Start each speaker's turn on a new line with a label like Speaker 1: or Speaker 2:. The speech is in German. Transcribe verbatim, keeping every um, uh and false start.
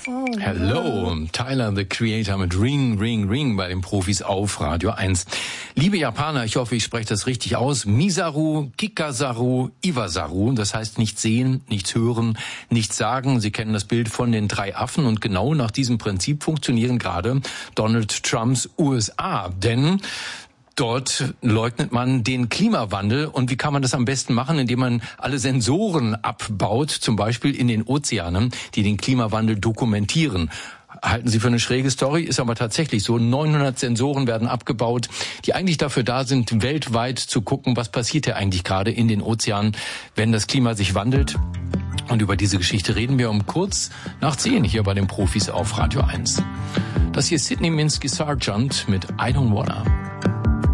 Speaker 1: phone.
Speaker 2: Hello, Tyler, the Creator mit Ring, Ring, Ring bei den Profis auf Radio eins. Liebe Japaner, ich hoffe, ich spreche das richtig aus. Misaru, Kikasaru, Iwasaru, das heißt nichts sehen, nichts hören, nichts sagen. Sie kennen das Bild von den drei Affen und genau nach diesem Prinzip funktionieren gerade Donald Trumps U S A. Denn dort leugnet man den Klimawandel. Und wie kann man das am besten machen? Indem man alle Sensoren abbaut, zum Beispiel in den Ozeanen, die den Klimawandel dokumentieren. Halten Sie für eine schräge Story, ist aber tatsächlich so. neunhundert Sensoren werden abgebaut, die eigentlich dafür da sind, weltweit zu gucken, was passiert hier eigentlich gerade in den Ozeanen, wenn das Klima sich wandelt. Und über diese Geschichte reden wir um kurz nach zehn hier bei den Profis auf Radio eins. Das hier ist Sydney Minsky Sargent mit I Don't Wanna.